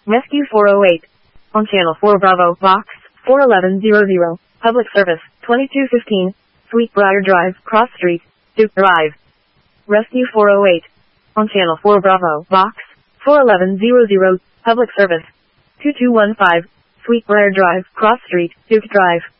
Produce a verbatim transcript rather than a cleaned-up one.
Rescue four oh eight. On Channel four Bravo, Box four eleven hundred. Public Service, twenty-two fifteen, Sweetbriar Drive, Cross Street, Duke Drive. Rescue four oh eight. On Channel four Bravo, Box four eleven hundred. Public Service, two two one five, Sweetbriar Drive, Cross Street, Duke Drive.